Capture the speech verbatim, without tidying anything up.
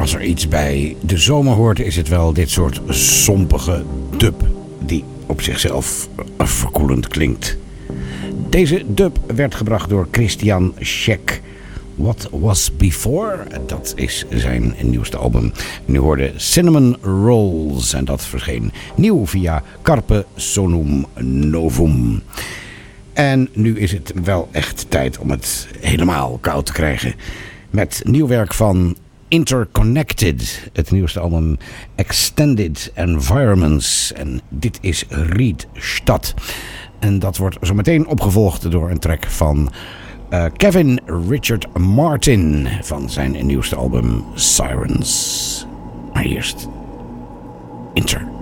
als er iets bij de zomer hoort, is het wel dit soort sompige dub die op zichzelf verkoelend klinkt. Deze dub werd gebracht door Christian Scheck. What Was Before, dat is zijn nieuwste album. Nu hoorde Cinnamon Rolls en dat verscheen nieuw via Carpe Sonum Novum. En nu is het wel echt tijd om het helemaal koud te krijgen. Met nieuw werk van Interconnected, het nieuwste album Extended Environments. En dit is Riedstad. En dat wordt zo meteen opgevolgd door een track van uh, Kevin Richard Martin van zijn nieuwste album Sirens. Maar eerst Inter.